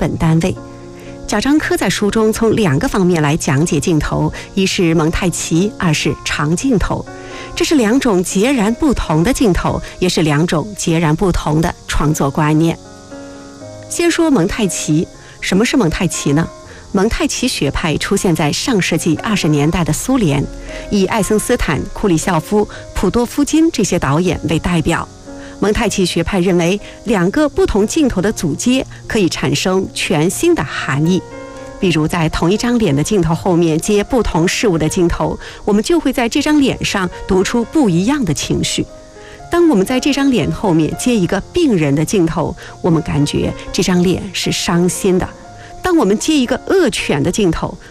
本单位。贾樟柯在书中从2个方面来讲解镜头，一是蒙太奇，二是长镜头。这是2种截然不同的镜头，也是2种截然不同的创作观念。先说蒙太奇，什么是蒙太奇呢？蒙太奇学派出现在上世纪20年代的苏联，以爱森斯坦、库里肖夫、普多夫金这些导演为代表。蒙太奇学派认为2个不同镜头的组接可以产生全新的含义。比如在同一张脸的镜头后面接不同事物的镜头，我们就会在这张脸上读出不一样的情绪。当我们在这张脸后面接一个病人的镜头，我们感觉这张脸是伤心的。当我们接一个恶犬的镜头，